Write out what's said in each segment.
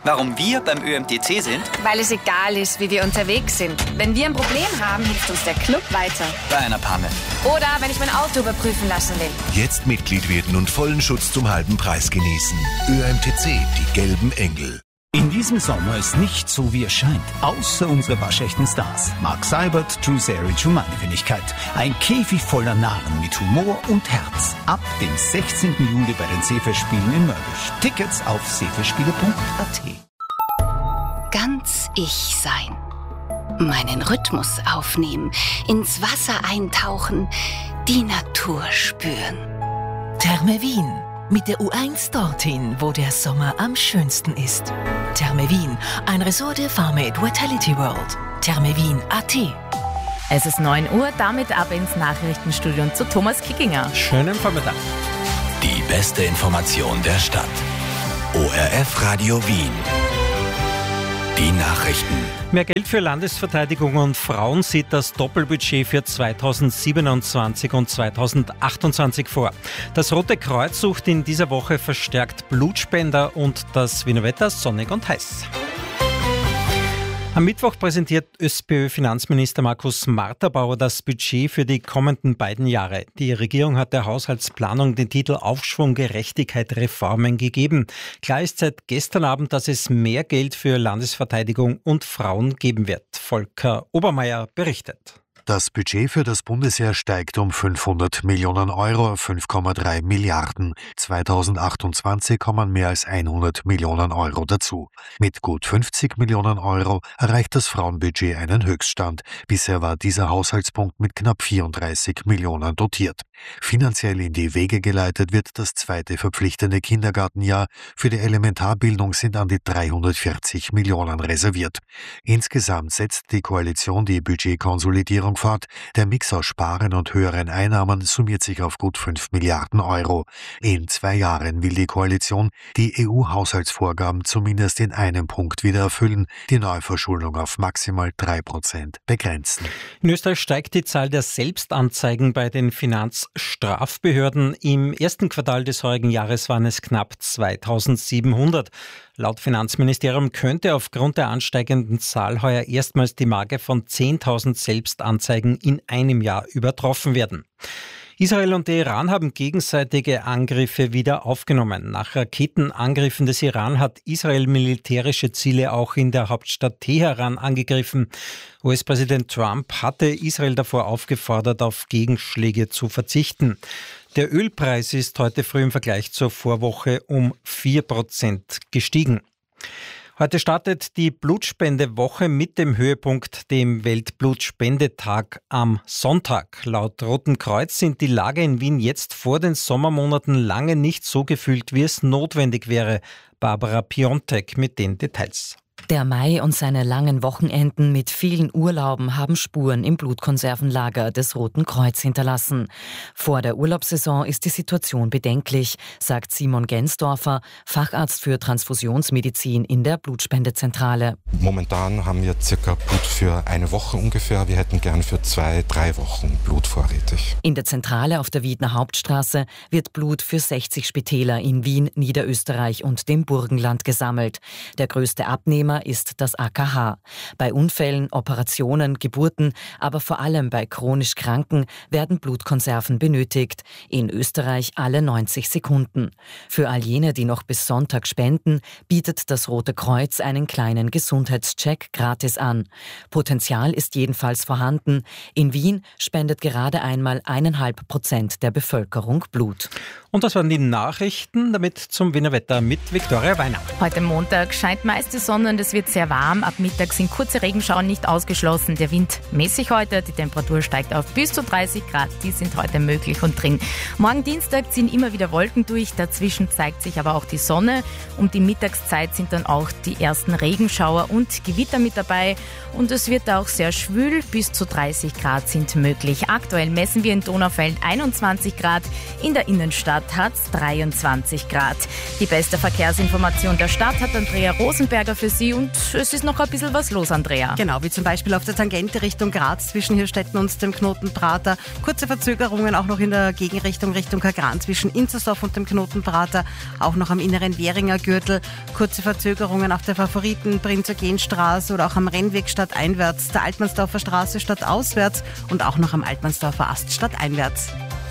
Warum wir beim ÖMTC sind? Weil es egal ist, wie wir unterwegs sind. Wenn wir ein Problem haben, hilft uns der Club weiter. Bei einer Panne. Oder wenn ich mein Auto überprüfen lassen will. Jetzt Mitglied werden und vollen Schutz zum halben Preis genießen. ÖMTC, die gelben Engel. In diesem Sommer ist nicht so, wie es scheint. Außer unsere waschechten Stars. Mark Seibert, Drew Seric und meine Wenigkeit. Ein Käfig voller Narren mit Humor und Herz. Ab dem 16. Juli bei den Seefestspielen in Mörbisch. Tickets auf seefestspiele.at. Ganz ich sein. Meinen Rhythmus aufnehmen. Ins Wasser eintauchen. Die Natur spüren. Therme Wien. Mit der U1 dorthin, wo der Sommer am schönsten ist. Therme Wien, ein Resort der Farmate Vitality World. Thermewien.at. Es ist 9 Uhr, damit ab ins Nachrichtenstudio und zu Thomas Kickinger. Schönen Vormittag. Die beste Information der Stadt. ORF Radio Wien. Die Nachrichten. Mehr Geld für Landesverteidigung und Frauen sieht das Doppelbudget für 2027 und 2028 vor. Das Rote Kreuz sucht in dieser Woche verstärkt Blutspender und das Wiener Wetter sonnig und heiß. Am Mittwoch präsentiert ÖSPÖ-Finanzminister Markus Marterbauer das Budget für die kommenden beiden Jahre. Die Regierung hat der Haushaltsplanung den Titel Aufschwung, Gerechtigkeit, Reformen gegeben. Klar ist seit gestern Abend, dass es mehr Geld für Landesverteidigung und Frauen geben wird. Volker Obermeier berichtet. Das Budget für das Bundesheer steigt um 500 Millionen Euro auf 5,3 Milliarden. 2028 kommen mehr als 100 Millionen Euro dazu. Mit gut 50 Millionen Euro erreicht das Frauenbudget einen Höchststand. Bisher war dieser Haushaltspunkt mit knapp 34 Millionen dotiert. Finanziell in die Wege geleitet wird das zweite verpflichtende Kindergartenjahr. Für die Elementarbildung sind an die 340 Millionen reserviert. Insgesamt setzt die Koalition die Budgetkonsolidierung fort. Der Mix aus Sparen und höheren Einnahmen summiert sich auf gut 5 Milliarden Euro. In 2 Jahren will die Koalition die EU-Haushaltsvorgaben zumindest in einem Punkt wieder erfüllen, die Neuverschuldung auf maximal 3% begrenzen. In Österreich steigt die Zahl der Selbstanzeigen bei den Finanzstrafbehörden. Im ersten Quartal des heurigen Jahres waren es knapp 2700. Laut Finanzministerium könnte aufgrund der ansteigenden Zahl heuer erstmals die Marke von 10.000 Selbstanzeigen in einem Jahr übertroffen werden. Israel und der Iran haben gegenseitige Angriffe wieder aufgenommen. Nach Raketenangriffen des Iran hat Israel militärische Ziele auch in der Hauptstadt Teheran angegriffen. US-Präsident Trump hatte Israel davor aufgefordert, auf Gegenschläge zu verzichten. Der Ölpreis ist heute früh im Vergleich zur Vorwoche um 4% gestiegen. Heute startet die Blutspendewoche mit dem Höhepunkt, dem Weltblutspendetag am Sonntag. Laut Roten Kreuz sind die Lager in Wien jetzt vor den Sommermonaten lange nicht so gefüllt, wie es notwendig wäre. Barbara Piontek mit den Details. Der Mai und seine langen Wochenenden mit vielen Urlauben haben Spuren im Blutkonservenlager des Roten Kreuz hinterlassen. Vor der Urlaubssaison ist die Situation bedenklich, sagt Simon Gensdorfer, Facharzt für Transfusionsmedizin in der Blutspendezentrale. Momentan haben wir circa Blut für eine Woche ungefähr. Wir hätten gern für 2-3 Wochen Blut vorrätig. In der Zentrale auf der Wiedner Hauptstraße wird Blut für 60 Spitäler in Wien, Niederösterreich und dem Burgenland gesammelt. Der größte Abnehmer ist das AKH. Bei Unfällen, Operationen, Geburten, aber vor allem bei chronisch Kranken werden Blutkonserven benötigt. In Österreich alle 90 Sekunden. Für all jene, die noch bis Sonntag spenden, bietet das Rote Kreuz einen kleinen Gesundheitscheck gratis an. Potenzial ist jedenfalls vorhanden. In Wien spendet gerade einmal 1,5% der Bevölkerung Blut. Und das waren die Nachrichten, damit zum Wiener Wetter mit Viktoria Weiner. Heute Montag scheint meist die Sonne und es wird sehr warm. Ab Mittag sind kurze Regenschauer nicht ausgeschlossen. Der Wind mäßig heute. Die Temperatur steigt auf bis zu 30 Grad. Die sind heute möglich und drin. Morgen Dienstag ziehen immer wieder Wolken durch. Dazwischen zeigt sich aber auch die Sonne. Um die Mittagszeit sind dann auch die ersten Regenschauer und Gewitter mit dabei. Und es wird auch sehr schwül. Bis zu 30 Grad sind möglich. Aktuell messen wir in Donaufeld 21 Grad. In der Innenstadt Stadt hat es 23 Grad. Die beste Verkehrsinformation der Stadt hat Andrea Rosenberger für Sie und es ist noch ein bisschen was los, Andrea. Genau, wie zum Beispiel auf der Tangente Richtung Graz zwischen Hirstetten und dem Knoten Prater. Kurze Verzögerungen auch noch in der Gegenrichtung Richtung Kagran zwischen Inzersdorf und dem Knoten Prater. Auch noch am inneren Währinger Gürtel. Kurze Verzögerungen auf der Favoriten-Prinz-Eugen-Straße oder auch am Rennweg stadteinwärts, der Altmannsdorfer Straße stadtauswärts und auch noch am Altmannsdorfer Ast stadteinwärts.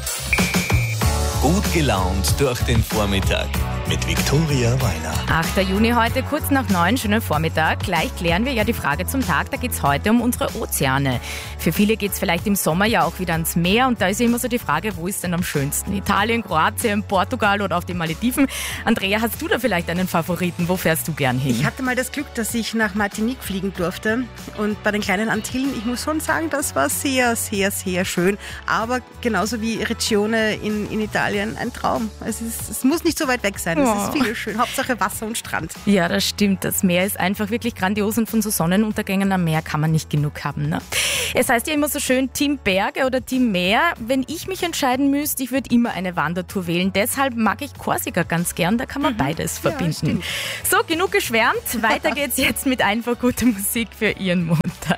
Gut gelaunt durch den Vormittag mit Viktoria Weiner. 8. Juni heute, kurz nach 9, schönen Vormittag. Gleich klären wir ja die Frage zum Tag, da geht es heute um unsere Ozeane. Für viele geht es vielleicht im Sommer ja auch wieder ans Meer und da ist immer so die Frage, wo ist denn am schönsten? Italien, Kroatien, Portugal oder auf den Malediven? Andrea, hast du da vielleicht einen Favoriten? Wo fährst du gern hin? Ich hatte mal das Glück, dass ich nach Martinique fliegen durfte und bei den kleinen Antillen, ich muss schon sagen, das war sehr, sehr, sehr schön. Aber genauso wie Riccione in Italien, ein Traum. Es muss nicht so weit weg sein. Es ist viel schön. Hauptsache Wasser und Strand. Ja, das stimmt. Das Meer ist einfach wirklich grandios und von so Sonnenuntergängen am Meer kann man nicht genug haben. Ne? Es heißt ja immer so schön Team Berge oder Team Meer. Wenn ich mich entscheiden müsste, ich würde immer eine Wandertour wählen. Deshalb mag ich Korsika ganz gern. Da kann man beides verbinden. Ja, so, genug geschwärmt. Weiter geht's jetzt mit einfach guter Musik für Ihren Mund.